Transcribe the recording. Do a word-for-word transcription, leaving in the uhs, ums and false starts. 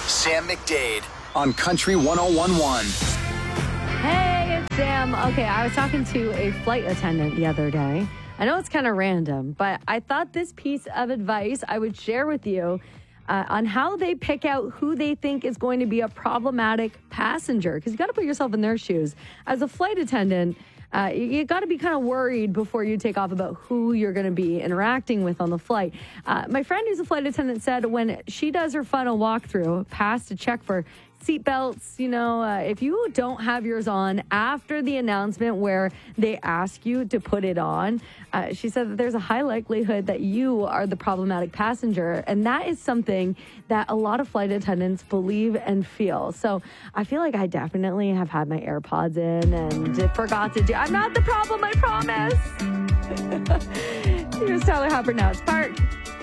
Sam McDade on Country one oh one point one. Hey, it's Sam. Okay, I was talking to a flight attendant the other day. I know it's kind of random, but I thought this piece of advice I would share with you uh, on how they pick out who they think is going to be a problematic passenger. Because you got to put yourself in their shoes. As a flight attendant, Uh, you, you got to be kind of worried before you take off about who you're going to be interacting with on the flight. Uh, my friend who's a flight attendant said when she does her final walkthrough, pass to check for seatbelts, you know, uh, if you don't have yours on after the announcement where they ask you to put it on, uh, she said that there's a high likelihood that you are the problematic passenger. And that is something that a lot of flight attendants believe and feel. So I feel like I definitely have had my AirPods in and forgot to do. I'm not the problem, I promise. Here's Tyler Hopper now. It's Park.